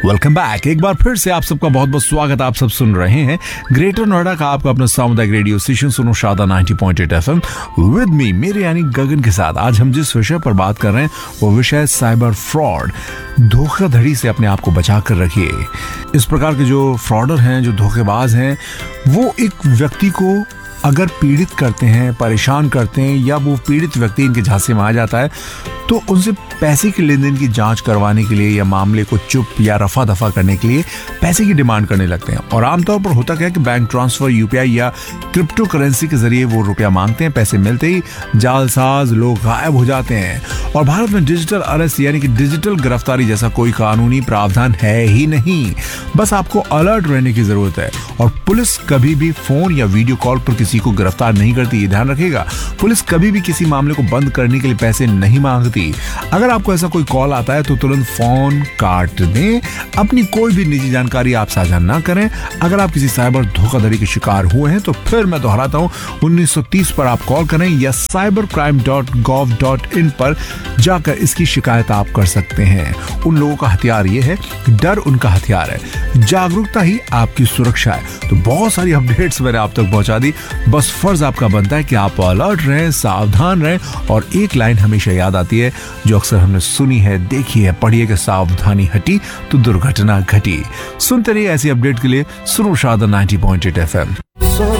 Welcome back. एक बार फिर से आप सबका बहुत बहुत स्वागत। आप सब सुन रहे हैं ग्रेटर नोएडा का आपका अपना सामुदायिक रेडियो स्टेशन सुनो शादा 90.8 FM विद मी मेरे यानी गगन के साथ। आज हम जिस विषय पर बात कर रहे हैं वो विषय साइबर फ्रॉड। धोखाधड़ी से अपने आप को बचा कर रखिए। इस प्रकार के जो फ्रॉडर हैं, जो धोखेबाज हैं, वो एक व्यक्ति को अगर पीड़ित करते हैं, परेशान करते हैं, या वो पीड़ित व्यक्ति इनके झांसे में आ जाता है तो उनसे पैसे के लेन देन की जांच करवाने के लिए या मामले को चुप या रफा दफा करने के लिए पैसे की डिमांड करने लगते हैं। और आमतौर पर होता क्या है कि बैंक ट्रांसफर, यूपीआई या क्रिप्टो करेंसी के जरिए वो रुपया मांगते हैं। पैसे मिलते ही जालसाज लोग गायब हो जाते हैं। और भारत में डिजिटल अरेस्ट यानी कि डिजिटल गिरफ्तारी जैसा कोई कानूनी प्रावधान है ही नहीं। बस आपको अलर्ट रहने की जरूरत है। और पुलिस कभी भी फोन या वीडियो कॉल पर किसी को गिरफ्तार नहीं करती, ये ध्यान रखिएगा। पुलिस कभी भी किसी मामले को बंद करने के लिए पैसे नहीं मांगती। अगर आपको ऐसा कोई कॉल आता है तो तुरंत फोन काट दें। अपनी कोई भी निजी जानकारी आप साझा ना करें। अगर आप किसी साइबर धोखाधड़ी के शिकार हुए हैं तो फिर मैं दोहराता हूं, 1930 पर आप कॉल करें या cybercrime.gov.in पर जाकर इसकी शिकायत आप कर सकते हैं। उन लोगों का हथियार ये है, डर उनका हथियार है, जागरूकता ही आपकी सुरक्षा है। तो बहुत सारी अपडेट्स मैंने आप तक पहुंचा दी। बस फर्ज आपका बनता है कि आप अलर्ट रहें, सावधान रहें। और एक लाइन हमेशा याद आती है जो अक्सर हमने सुनी है, देखी है, पढ़ी है कि सावधानी हटी तो दुर्घटना घटी। सुनते रहिए ऐसी अपडेट के लिए सुनो शादा 90.8 FM।